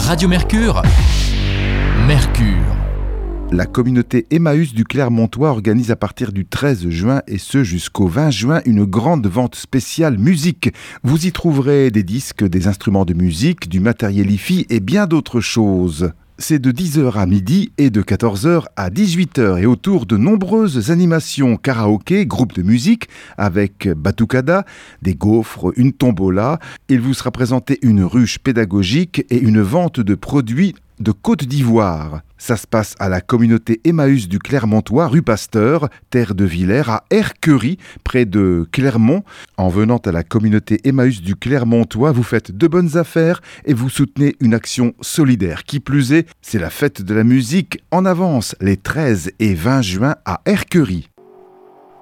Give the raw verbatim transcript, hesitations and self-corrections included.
Radio Mercure, Mercure. La communauté Emmaüs du Clermontois organise à partir du treize juin et ce jusqu'au vingt juin une grande vente spéciale musique. Vous y trouverez des disques, des instruments de musique, du matériel hi-fi et bien d'autres choses. C'est de dix heures à midi et de quatorze heures à dix-huit heures et autour de nombreuses animations karaoké, groupes de musique avec batucada, des gaufres, une tombola. Il vous sera présenté une ruche pédagogique et une vente de produits de Côte d'Ivoire. Ça se passe à la communauté Emmaüs du Clermontois, rue Pasteur, terre de Villers, à Erquery, près de Clermont. En venant à la communauté Emmaüs du Clermontois, vous faites de bonnes affaires et vous soutenez une action solidaire. Qui plus est, c'est la fête de la musique en avance, les treize et vingt juin à Erquery.